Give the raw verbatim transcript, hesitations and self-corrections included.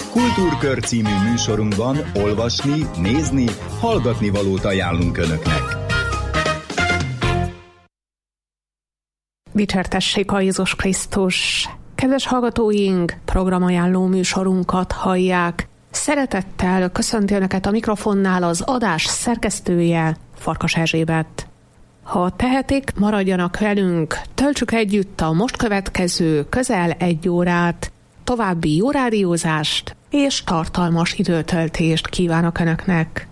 Kultúrkör című műsorunkban olvasni, nézni, hallgatni valót ajánlunk Önöknek. Dicsértessék a Jézus Krisztus! Kedves hallgatóink, programajánló műsorunkat hallják. Szeretettel köszönti Önöket a mikrofonnál az adás szerkesztője, Farkas Erzsébet. Ha tehetik, maradjanak velünk, töltsük együtt a most következő közel egy órát, további jó rádiózást és tartalmas időtöltést kívánok Önöknek.